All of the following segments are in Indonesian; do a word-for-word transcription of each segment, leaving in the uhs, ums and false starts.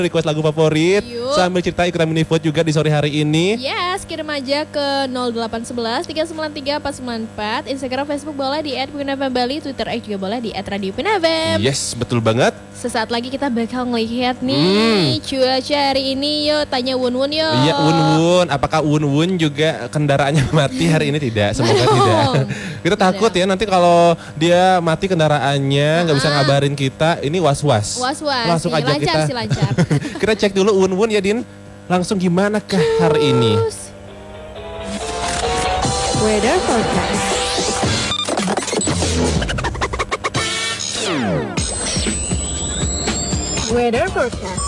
request lagu favorit. Yuk. Sambil cerita ikutan mini vote juga di sore hari ini. Yes, kirim aja ke nol delapan satu satu tiga sembilan tiga empat sembilan empat. Instagram, Facebook boleh di et pinfm bali. Twitter juga boleh di et radio pinfm. Yes, betul banget. Sesaat lagi kita bakal ngelihat nih hmm. cuaca hari ini. Yuk tanya Wun Wun yuk. Iya Wun Wun, apakah Wun Wun juga kendaraannya mati hari ini? Tidak, semoga tidak. Kita takut ya nanti kalau dia mati kendaraannya nggak uh-huh. bisa ngabarin kita. Ini was-was. Was-was. Langsung aja lancar kita. sih lancar. Kita cek dulu Wun Wun ya Din. Langsung gimana kah hari ini? Weather forecast. Weather forecast.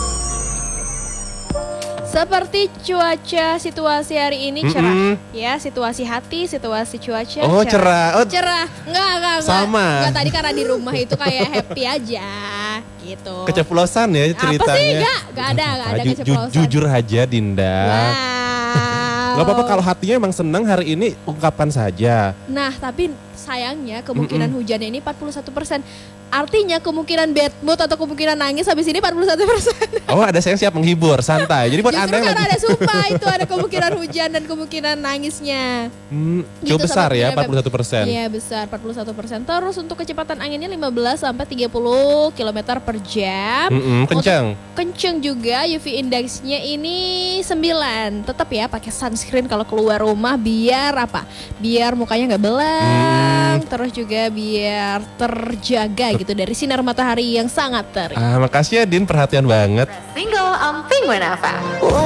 Seperti cuaca situasi hari ini cerah, mm-hmm. ya situasi hati, situasi cuaca. Oh cerah, oh cerah, enggak enggak enggak. Sama. Enggak tadi karena di rumah itu kayak happy aja, gitu. Keceplosan ya ceritanya. Apa sih enggak? Enggak ada, enggak ada Ju- keceplosan. Ju- jujur aja Dinda. Wow. Gak apa-apa kalau hatinya emang senang hari ini ungkapkan saja. Nah tapi sayangnya kemungkinan Mm-mm. hujannya ini empat puluh satu persen. Artinya kemungkinan bad mood atau kemungkinan nangis habis ini empat puluh satu persen. Oh ada saya yang siap menghibur, santai. Jadi buat Justru Anda yang karena lagi... ada sumpah itu ada kemungkinan hujan dan kemungkinan nangisnya. Hmm, Gitu, cukup besar ya sahabat empat puluh satu persen. Iya besar empat puluh satu persen. Terus untuk kecepatan anginnya lima belas sampai tiga puluh kilometer per jam. Mm-mm, kencang. Untuk kenceng juga U V indeksnya ini sembilan. Tetap ya pakai sunscreen kalau keluar rumah biar apa? Biar mukanya nggak belang. Hmm. Terus juga biar terjaga gitu dari sinar matahari yang sangat terik. Ah, makasih ya Din, perhatian banget. Single on Penguin F M.